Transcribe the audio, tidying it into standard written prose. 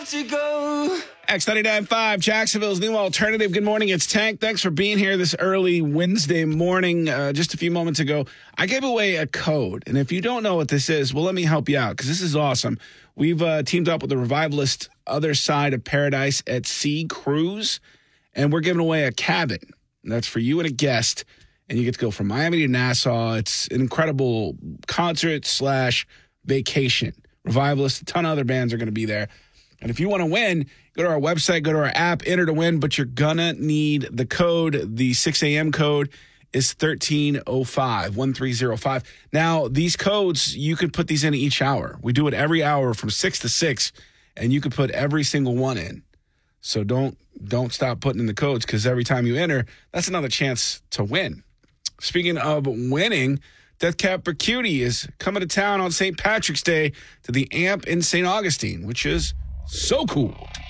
have to go. X99.5, Jacksonville's new alternative. Good morning, it's Tank. Thanks for being here this early Wednesday morning. Just a few moments ago, I gave away a code. And if you don't know what this is, well, let me help you out because this is awesome. We've teamed up with the Revivalist Other Side of Paradise at Sea Cruise, and we're giving away a cabin. That's for you and a guest, and you get to go from Miami to Nassau. It's an incredible concert/vacation. Revivalist, a ton of other bands are going to be there. And if you want to win, go to our website, go to our app, enter to win, but you're going to need the code. The 6 a.m. code is 1305, 1305. Now, these codes, you could put these in each hour. We do it every hour from 6 to 6, and you could put every single one in. So don't stop putting in the codes because every time you enter, that's another chance to win. Speaking of winning, Death Cab for Cutie is coming to town on St. Patrick's Day to the AMP in St. Augustine, which is so cool.